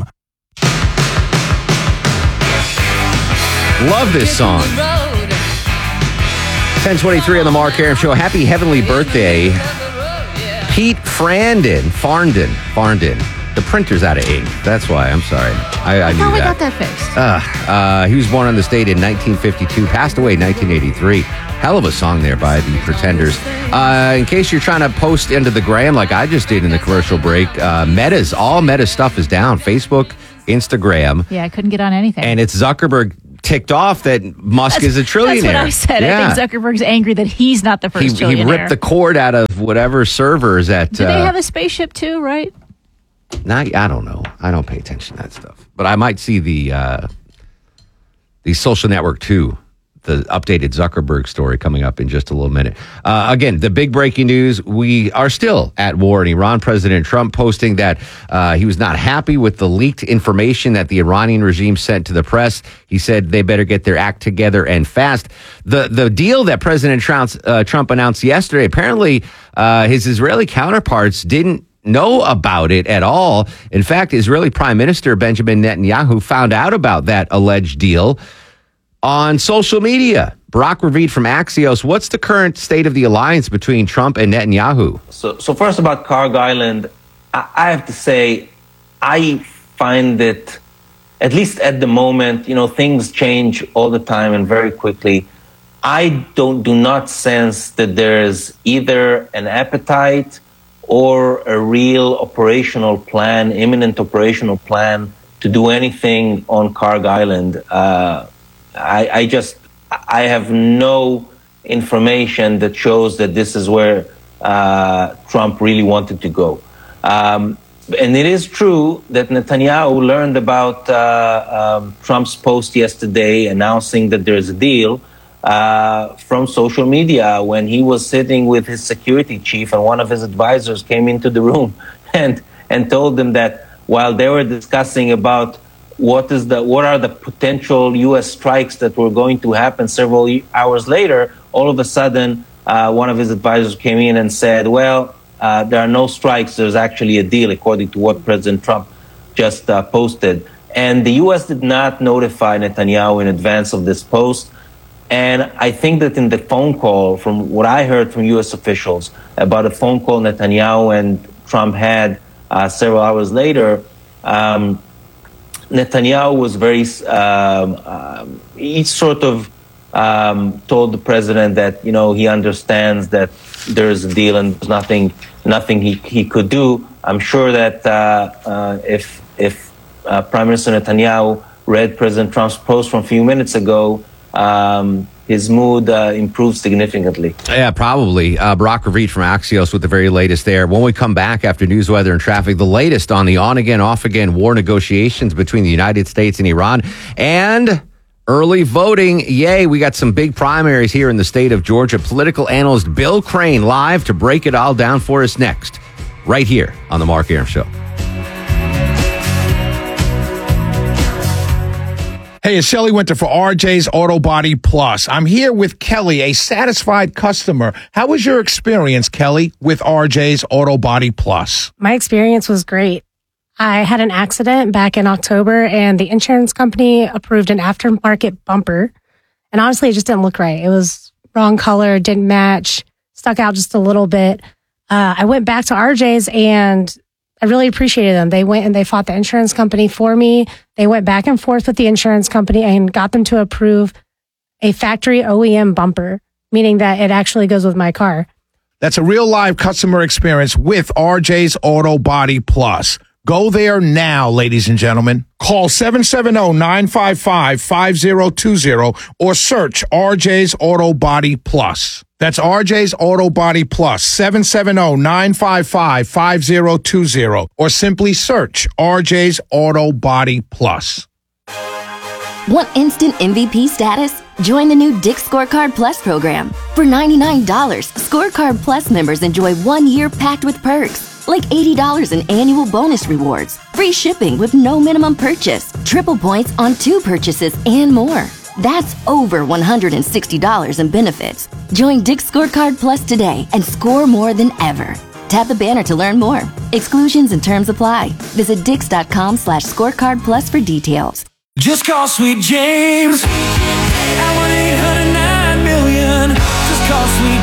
Love this song. ten twenty-three on the Mark Aram Show. Happy heavenly birthday, Pete Frandon. Farndon. Farndon. The printer's out of ink. That's why. I'm sorry. I, I, I knew thought we that. got that fixed. Uh, uh, he was born on this date in nineteen fifty-two, passed away in nineteen eighty-three. Hell of a song there by the Pretenders. Uh, in case you're trying to post into the gram like I just did in the commercial break, uh, Meta's, all Meta stuff is down. Facebook, Instagram. Yeah, I couldn't get on anything. And it's Zuckerberg ticked off that Musk That's- is a trillionaire. That's what I said. Yeah. I think Zuckerberg's angry that he's not the first He, trillionaire. he ripped the cord out of whatever servers at... Do uh, they have a spaceship too, right? Not, I don't know. I don't pay attention to that stuff. But I might see the uh, the Social Network two, the updated Zuckerberg story coming up in just a little minute. Uh, again, the big breaking news, we are still at war in Iran. President Trump posting that uh, he was not happy with the leaked information that the Iranian regime sent to the press. He said they better get their act together and fast. The the deal that President Trump, uh, Trump announced yesterday, apparently uh, his Israeli counterparts didn't know about it at all. In fact, Israeli Prime Minister Benjamin Netanyahu found out about that alleged deal on social media. Barack Ravid from Axios, what's the current state of the alliance between Trump and Netanyahu? So, so first about Carg Island, I, I have to say, I find that, at least at the moment, you know, things change all the time and very quickly. I don't do not sense that there's either an appetite or a real operational plan, imminent operational plan to do anything on Carg Island. Uh, I, I just, I have no information that shows that this is where uh, Trump really wanted to go. Um, and it is true that Netanyahu learned about uh, um, Trump's post yesterday announcing that there's a deal uh, from social media when he was sitting with his security chief and one of his advisors came into the room and, and told them that while they were discussing about what is the what are the potential U S strikes that were going to happen several hours later, all of a sudden uh, one of his advisors came in and said, well, uh, there are no strikes. There's actually a deal, according to what President Trump just uh, posted. And the U S did not notify Netanyahu in advance of this post. And I think that in the phone call, from what I heard from U S officials about a phone call Netanyahu and Trump had uh, several hours later, um, Netanyahu was very, um, um, he sort of um, told the president that, you know, he understands that there's a deal and there's nothing, nothing he, he could do. I'm sure that uh, uh, if, if uh, Prime Minister Netanyahu read President Trump's post from a few minutes ago, um, his mood uh, improved significantly. Yeah, probably. Uh, Barack Ravid from Axios with the very latest there. When we come back after news, weather, and traffic, the latest on the on-again, off-again war negotiations between the United States and Iran, and early voting. Yay, we got some big primaries here in the state of Georgia. Political analyst Bill Crane live to break it all down for us next, right here on The Mark Aram Show. Hey, it's Shelley Winter for R J's Auto Body Plus. I'm here with Kelly, a satisfied customer. How was your experience, Kelly, with R J's Auto Body Plus? My experience was great. I had an accident back in October and the insurance company approved an aftermarket bumper. And honestly, it just didn't look right. It was wrong color, didn't match, stuck out just a little bit. Uh, I went back to R J's and I really appreciated them. They went and they fought the insurance company for me. They went back and forth with the insurance company and got them to approve a factory O E M bumper, meaning that it actually goes with my car. That's a real live customer experience with R J's Auto Body Plus. Go there now, ladies and gentlemen. Call seven seven zero, nine five five, five zero two zero or search R J's Auto Body Plus. That's R J's Auto Body Plus, seven seven zero, nine five five, five zero two zero or simply search R J's Auto Body Plus. Want instant M V P status? Join the new Dick's Scorecard Plus program. For ninety-nine dollars, Scorecard Plus members enjoy one year packed with perks, like eighty dollars in annual bonus rewards, free shipping with no minimum purchase, triple points on two purchases, and more. That's over one hundred sixty dollars in benefits. Join Dick's Scorecard Plus today and score more than ever. Tap the banner to learn more. Exclusions and terms apply. Visit dix.com slash scorecard plus for details. Just call Sweet James at one eight hundred nine million. Just call Sweet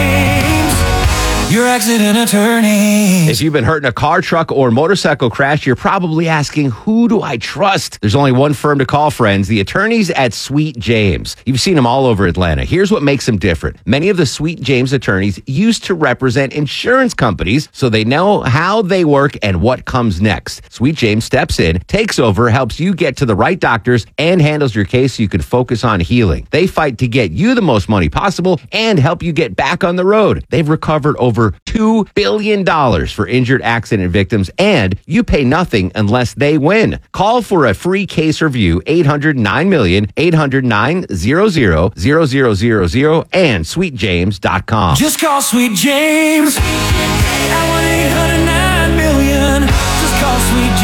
James, your accident attorney. If you've been hurt in a car, truck, or motorcycle crash, you're probably asking, who do I trust? There's only one firm to call, friends, the attorneys at Sweet James. You've seen them all over Atlanta. Here's what makes them different. Many of the Sweet James attorneys used to represent insurance companies, so they know how they work and what comes next. Sweet James steps in, takes over, helps you get to the right doctors, and handles your case so you can focus on healing. They fight to get you the most money possible and help you get back on the road. They've recovered over two billion dollars for injured accident victims, and you pay nothing unless they win. Call for a free case review, eight hundred nine million, eight hundred nine hundred, zero zero zero zero, and sweet james dot com. Just call Sweet James at one eight hundred nine million. Just call Sweet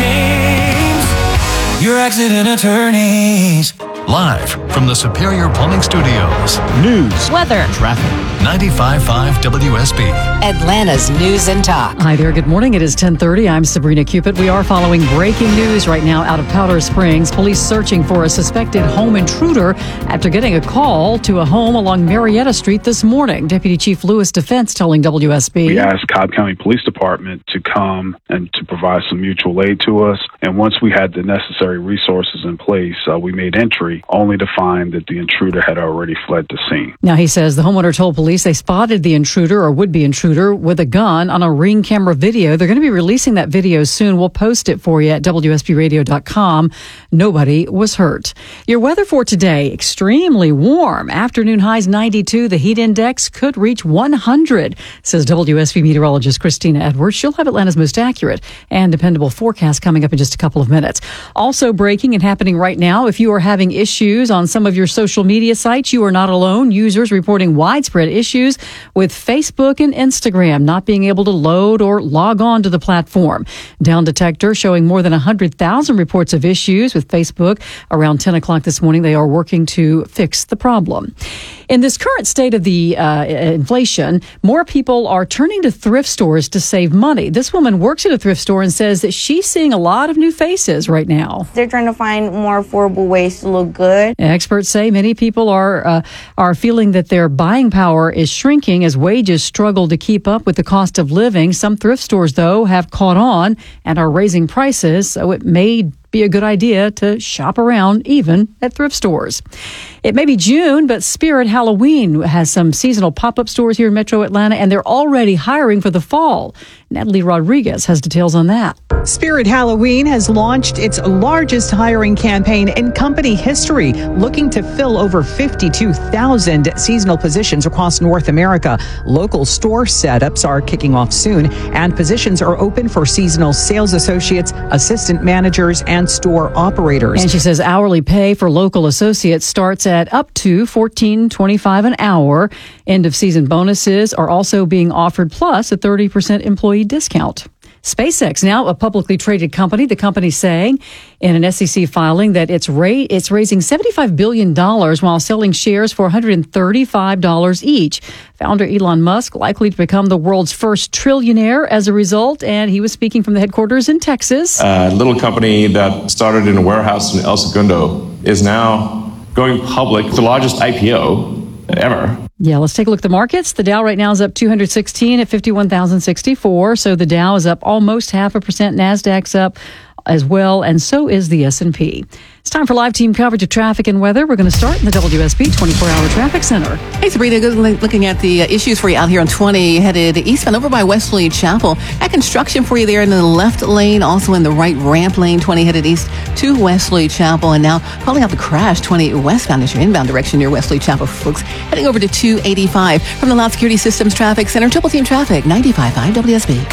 James, your accident attorneys. Live from the Superior Plumbing Studios. News, weather, traffic. ninety-five point five W S B. Atlanta's News and Talk. Hi there. Good morning. It is ten thirty. I'm Sabrina Cupid. We are following breaking news right now out of Powder Springs. Police searching for a suspected home intruder after getting a call to a home along Marietta Street this morning. Deputy Chief Lewis Defense telling W S B. We asked Cobb County Police Department to come and to provide some mutual aid to us. And once we had the necessary resources in place, uh, we made entry, only to find that the intruder had already fled the scene. Now, he says the homeowner told police they spotted the intruder or would-be intruder with a gun on a Ring camera video. They're going to be releasing that video soon. We'll post it for you at W S B radio dot com. Nobody was hurt. Your weather for today, extremely warm. Afternoon highs ninety-two. The heat index could reach one hundred, says W S B meteorologist Christina Edwards. She'll have Atlanta's most accurate and dependable forecast coming up in just a couple of minutes. Also breaking and happening right now, if you are having issues on some of your social media sites, you are not alone. Users reporting widespread issues with Facebook and Instagram not being able to load or log on to the platform. Down Detector showing more than one hundred thousand reports of issues with Facebook. Around ten o'clock this morning, they are working to fix the problem. In this current state of the uh, inflation, more people are turning to thrift stores to save money. This woman works at a thrift store and says that she's seeing a lot of new faces right now. They're trying to find more affordable ways to look good. Experts say many people are uh, are feeling that their buying power is shrinking as wages struggle to keep up with the cost of living. Some thrift stores, though, have caught on and are raising prices, so it may be a good idea to shop around even at thrift stores. It may be June, but Spirit Halloween has some seasonal pop-up stores here in Metro Atlanta, and they're already hiring for the fall. Natalie Rodriguez has details on that. Spirit Halloween has launched its largest hiring campaign in company history, looking to fill over fifty-two thousand seasonal positions across North America. Local store setups are kicking off soon, and positions are open for seasonal sales associates, assistant managers, and store operators. And she says hourly pay for local associates starts at up to fourteen twenty-five an hour. End of season bonuses are also being offered, plus a thirty percent employee discount. SpaceX, now a publicly traded company, the company saying in an S E C filing that it's ra- it's raising seventy-five billion dollars while selling shares for one hundred thirty-five dollars each. Founder Elon Musk likely to become the world's first trillionaire as a result, and he was speaking from the headquarters in Texas. A little company that started in a warehouse in El Segundo is now going public, the largest I P O ever. Yeah, let's take a look at the markets. The Dow right now is up two hundred sixteen at fifty-one thousand sixty-four. So the Dow is up almost half a percent. NASDAQ's up as well, and so is the S and P. It's time for live team coverage of traffic and weather. We're going to start in the W S B twenty-four hour Traffic Center. Hey, Sabrina, good looking at the uh, issues for you out here on twenty, headed eastbound over by Wesley Chapel. At construction for you there in the left lane, also in the right ramp lane, twenty headed east to Wesley Chapel. And now calling out the crash, twenty westbound as your inbound direction near Wesley Chapel, folks. Heading over to two eighty-five from the Loud Security Systems Traffic Center, Triple Team Traffic, ninety-five point five W S B.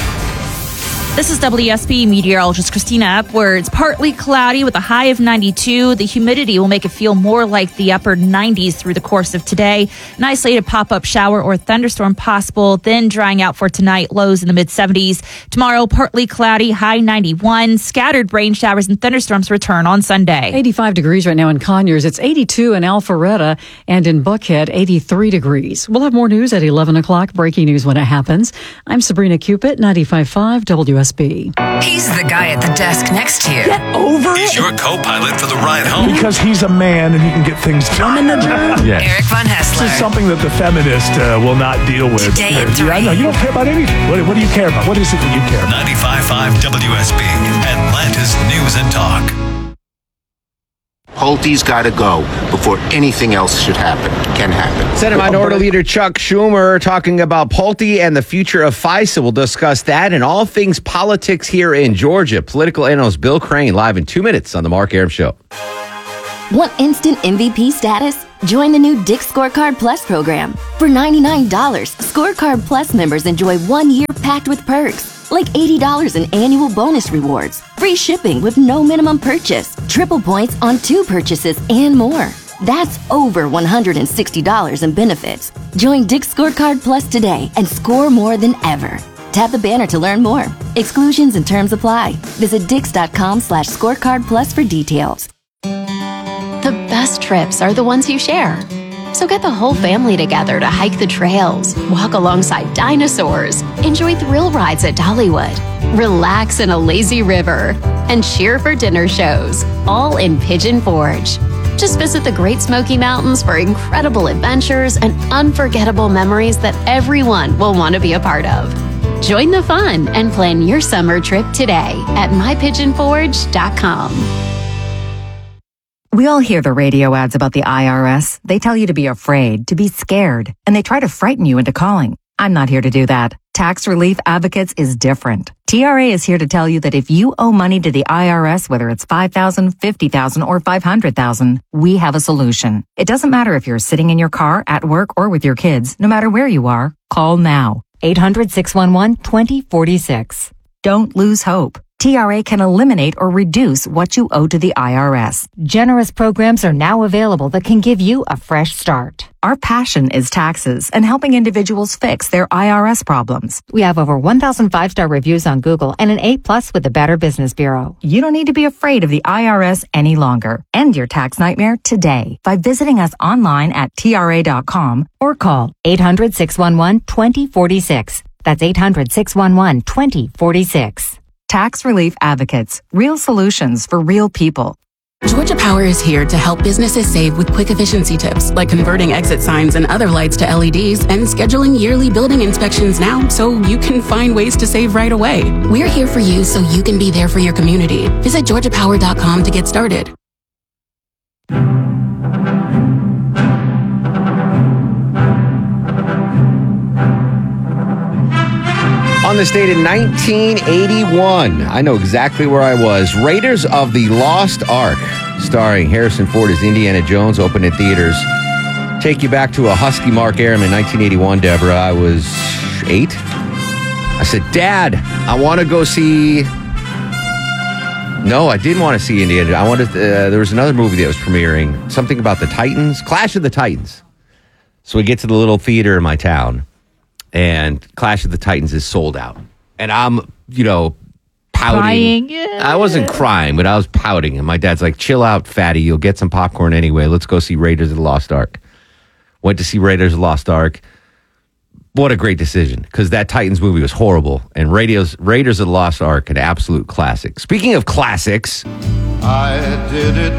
This is W S B meteorologist Christina Upwards. Partly cloudy with a high of ninety-two. The humidity will make it feel more like the upper nineties through the course of today. An isolated pop-up shower or thunderstorm possible, then drying out for tonight, lows in the mid-seventies. Tomorrow, partly cloudy, high ninety-one. Scattered rain showers and thunderstorms return on Sunday. eighty-five degrees right now in Conyers. It's eighty-two in Alpharetta, and in Buckhead, eighty-three degrees. We'll have more news at eleven o'clock. Breaking news when it happens. I'm Sabrina Cupid, ninety-five point five W S B. S B. He's the guy at the desk next to you. Get over it. He's your co-pilot for the ride home. Because he's a man and he can get things done. Yes. Eric Von Hessler. This is something that the feminist uh, will not deal with. Today at Yeah, I know. You don't care about anything. What, what do you care about? What is it that you care about? ninety-five point five W S B, Atlanta's News and Talk. Pulte's got to go before anything else should happen, can happen. Senate Minority Leader Chuck Schumer talking about Pulte and the future of FISA. We'll discuss that and all things politics here in Georgia. Political analyst Bill Crane live in two minutes on the Mark Arum Show. Want instant M V P status? Join the new Dick's Scorecard Plus program. For ninety-nine dollars, Scorecard Plus members enjoy one year packed with perks, like eighty dollars in annual bonus rewards, free shipping with no minimum purchase, triple points on two purchases, and more. That's over one hundred sixty dollars in benefits. Join Dick's Scorecard Plus today and score more than ever. Tap the banner to learn more. Exclusions and terms apply. Visit dix.com slash scorecard plus for details. The best trips are the ones you share. So get the whole family together to hike the trails, walk alongside dinosaurs, enjoy thrill rides at Dollywood, relax in a lazy river, and cheer for dinner shows, all in Pigeon Forge. Just visit the Great Smoky Mountains for incredible adventures and unforgettable memories that everyone will want to be a part of. Join the fun and plan your summer trip today at my pigeon forge dot com. We all hear the radio ads about the I R S. They tell you to be afraid, to be scared, and they try to frighten you into calling. I'm not here to do that. Tax Relief Advocates is different. T R A is here to tell you that if you owe money to the I R S, whether it's five thousand dollars, fifty thousand dollars, or five hundred thousand dollars, we have a solution. It doesn't matter if you're sitting in your car, at work, or with your kids. No matter where you are, call now. eight hundred, six one one, two zero four six. Don't lose hope. T R A can eliminate or reduce what you owe to the I R S. Generous programs are now available that can give you a fresh start. Our passion is taxes and helping individuals fix their I R S problems. We have over one thousand five-star reviews on Google and an A plus with the Better Business Bureau. You don't need to be afraid of the I R S any longer. End your tax nightmare today by visiting us online at T R A dot com or call eight hundred, six one one, two zero four six. That's eight hundred, six one one, two zero four six. Tax Relief Advocates. Real solutions for real people. Georgia Power is here to help businesses save with quick efficiency tips, like converting exit signs and other lights to L E Ds and scheduling yearly building inspections now so you can find ways to save right away. We're here for you so you can be there for your community. Visit georgia power dot com to get started. On this date in nineteen eighty-one, I know exactly where I was. Raiders of the Lost Ark, starring Harrison Ford as Indiana Jones, opened in theaters. Take you back to a husky Mark Arum in nineteen eighty-one, Deborah. I was eight. I said, Dad, I want to go see... No, I didn't want to see Indiana. I wanted. Uh, there was another movie that was premiering, something about the Titans, Clash of the Titans. So we get to the little theater in my town, and Clash of the Titans is sold out. And I'm, you know, pouting. Crying. Yeah. I wasn't crying, but I was pouting. And my dad's like, chill out, fatty. You'll get some popcorn anyway. Let's go see Raiders of the Lost Ark. Went to see Raiders of the Lost Ark. What a great decision, because that Titans movie was horrible. And Raiders, Raiders of the Lost Ark, an absolute classic. Speaking of classics. I did it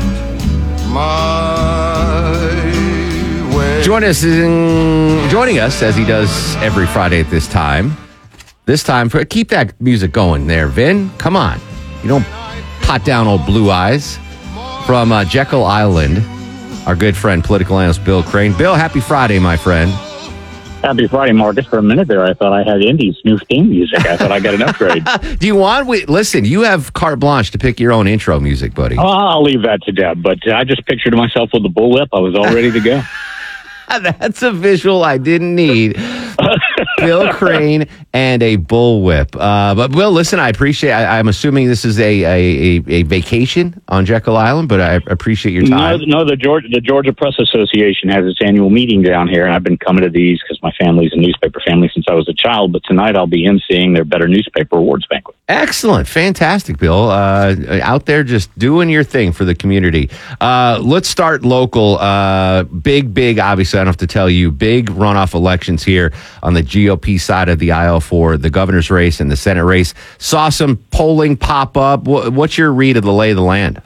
my way. Join us in, joining us, as he does every Friday at this time. This time, for keep that music going there, Vin. Come on. You don't pot down old Blue Eyes. From uh, Jekyll Island, our good friend, political analyst Bill Crane. Bill, happy Friday, my friend. Happy Friday, Marcus. For a minute there, I thought I had Indy's new theme music. I thought I got an upgrade. Do you want... We, listen, you have carte blanche to pick your own intro music, buddy. Oh, I'll leave that to Deb, but I just pictured myself with the bullwhip. I was all ready to go. That's a visual I didn't need. Bill Crane and a bullwhip. Uh, but, Bill, listen, I appreciate... I, I'm assuming this is a, a, a vacation on Jekyll Island, but I appreciate your time. No, no the, Georgia, the Georgia Press Association has its annual meeting down here, and I've been coming to these because my family's a newspaper family since I was a child, but tonight I'll be emceeing their Better Newspaper Awards banquet. Excellent. Fantastic, Bill. Uh, out there just doing your thing for the community. Uh, let's start local. Uh, big, big, obviously, I don't have to tell you, big runoff elections here on the G O P side of the aisle for the governor's race and the Senate race. Saw some polling pop up. What's your read of the lay of the land?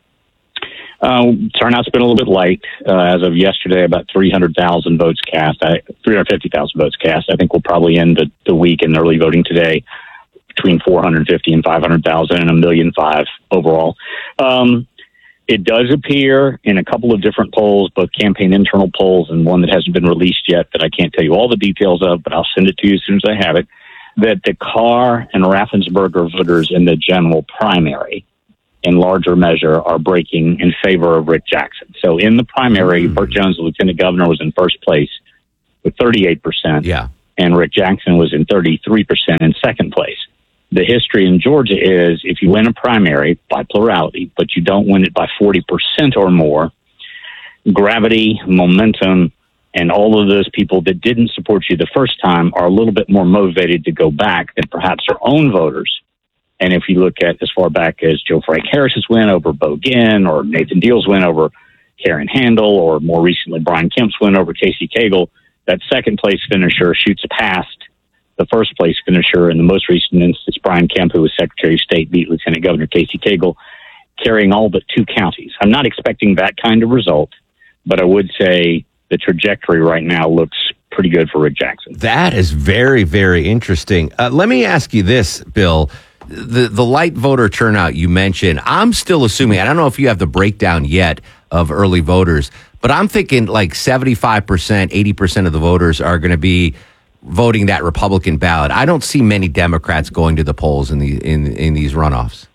Uh, turnout's been a little bit light. Uh, as of yesterday, about three hundred thousand votes cast, I, three hundred fifty thousand votes cast. I think we'll probably end the, the week in early voting today between four hundred fifty and five hundred thousand and a million five overall. Um, it does appear in a couple of different polls, both campaign internal polls and one that hasn't been released yet that I can't tell you all the details of, but I'll send it to you as soon as I have it, that the Carr and Raffensperger voters in the general primary in larger measure are breaking in favor of Rick Jackson. So in the primary, mm-hmm. Burt Jones, the lieutenant governor, was in first place with thirty-eight percent. Yeah. And Rick Jackson was in thirty-three percent in second place. The history in Georgia is if you win a primary by plurality, but you don't win it by forty percent or more, gravity, momentum, and all of those people that didn't support you the first time are a little bit more motivated to go back than perhaps their own voters. And if you look at as far back as Joe Frank Harris's win over Bo Ginn, or Nathan Deal's win over Karen Handel, or more recently Brian Kemp's win over Casey Cagle, that second place finisher shoots past the first place finisher. In the most recent instance, Brian Kemp, who was Secretary of State, beat Lieutenant Governor Casey Cagle, carrying all but two counties. I'm not expecting that kind of result, but I would say the trajectory right now looks pretty good for Rick Jackson. That is very, very interesting. Uh, let me ask you this, Bill. The the light voter turnout you mentioned, I'm still assuming, I don't know if you have the breakdown yet of early voters, but I'm thinking like seventy-five percent, eighty percent of the voters are going to be voting that Republican ballot. I don't see many Democrats going to the polls in the in in these runoffs.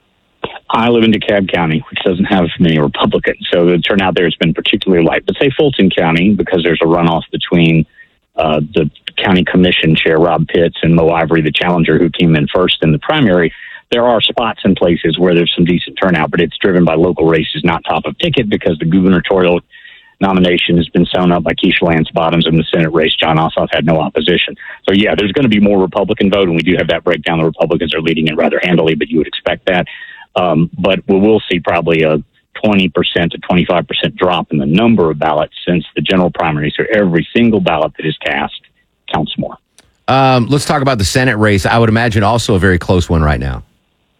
I live in DeKalb County, which doesn't have many Republicans, so the turnout there has been particularly light. But say Fulton County, because there's a runoff between uh, the county commission chair, Rob Pitts, and Mo Ivory, the challenger, who came in first in the primary. There are spots and places where there's some decent turnout, but it's driven by local races, not top of ticket, because the gubernatorial nomination has been sewn up by Keisha Lance Bottoms in the Senate race. John Ossoff had no opposition. So, yeah, there's going to be more Republican vote, and we do have that breakdown. The Republicans are leading it rather handily, but you would expect that. Um, but we will see probably a twenty percent to twenty-five percent drop in the number of ballots since the general primary. So every single ballot that is cast counts more. Um, let's talk about the Senate race. I would imagine also a very close one right now.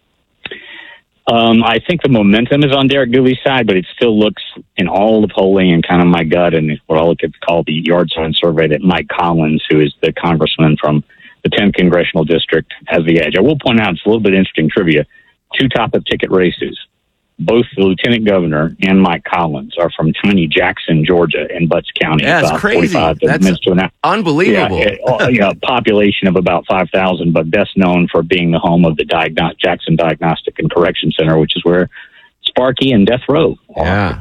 Um, I think the momentum is on Derek Dooley's side, but it still looks in all the polling and kind of my gut and what I'll call the yard sign survey that Mike Collins, who is the congressman from the tenth congressional district, has the edge. I will point out, it's a little bit interesting trivia. Two top of ticket races, both the lieutenant governor and Mike Collins are from tiny Jackson, Georgia, in Butts County. Yeah, it's crazy. That's to an, unbelievable. Yeah, it, you know, population of about five thousand, but best known for being the home of the Diagno- Jackson Diagnostic and Correction Center, which is where Sparky and Death Row are. Yeah,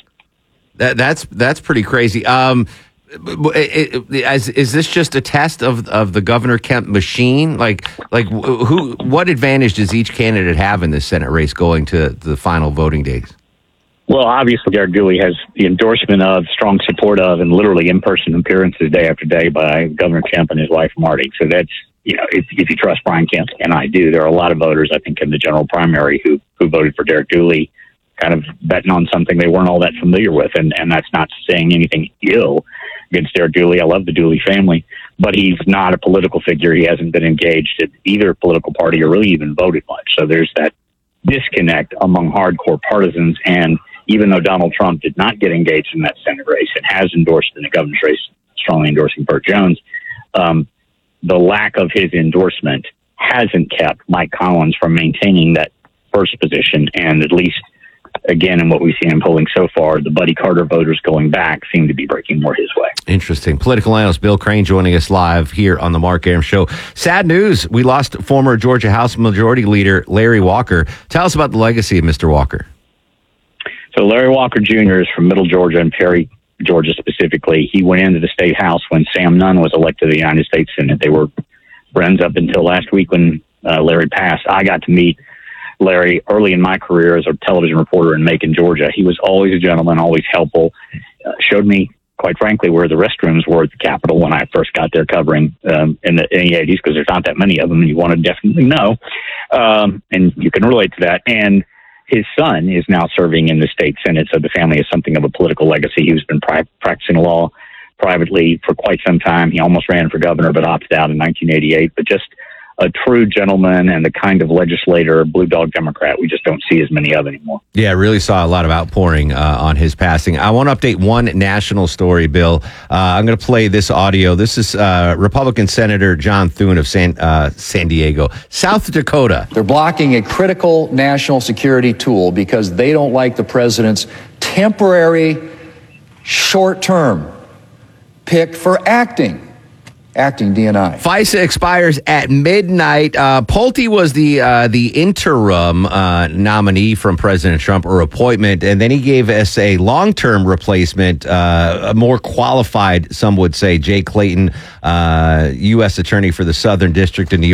that, that's that's pretty crazy. Um, It, it, is, is this just a test of of the Governor Kemp machine? Like, like who? What advantage does each candidate have in this Senate race going to the final voting days? Well, obviously, Derek Dooley has the endorsement of, strong support of, and literally in-person appearances day after day by Governor Kemp and his wife, Marty. So that's, you know, if, if you trust Brian Kemp, and I do, there are a lot of voters, I think, in the general primary who, who voted for Derek Dooley, kind of betting on something they weren't all that familiar with. And, and that's not saying anything ill against Derek Dooley. I love the Dooley family, but he's not a political figure. He hasn't been engaged at either political party or really even voted much. So there's that disconnect among hardcore partisans. And even though Donald Trump did not get engaged in that Senate race and has endorsed in the governor's race, strongly endorsing Burt Jones, um, the lack of his endorsement hasn't kept Mike Collins from maintaining that first position. And at least, again, in what we've seen in polling so far, the Buddy Carter voters going back seem to be breaking more his way. Interesting. Political analyst Bill Crane joining us live here on the Mark Arum Show. Sad news. We lost former Georgia House Majority Leader Larry Walker. Tell us about the legacy of Mister Walker. So Larry Walker Junior is from Middle Georgia and Perry, Georgia specifically. He went into the state house when Sam Nunn was elected to the United States Senate. They were friends up until last week when uh, Larry passed. I got to meet Larry early in my career as a television reporter in Macon, Georgia. He was always a gentleman, always helpful, uh, showed me quite frankly, where the restrooms were at the Capitol when I first got there covering um, in the, in the eighties, because there's not that many of them, and you want to definitely know. Um, and you can relate to that. And his son is now serving in the state Senate, so the family has something of a political legacy. He's been pri- practicing law privately for quite some time. He almost ran for governor, but opted out in nineteen eighty-eight. But just a true gentleman and the kind of legislator, blue dog Democrat, we just don't see as many of anymore. Yeah, really saw a lot of outpouring uh, on his passing. I want to update one national story, Bill. Uh, I'm going to play this audio. This is uh, Republican Senator John Thune of San, uh, San Diego, South Dakota. They're blocking a critical national security tool because they don't like the president's temporary, short-term pick for acting. Acting D N I. FISA expires at midnight. Uh, Pulte was the uh, the interim uh, nominee from President Trump, or appointment, and then he gave us a long-term replacement, uh, a more qualified, some would say, Jay Clayton, uh, U S attorney for the Southern District in New York.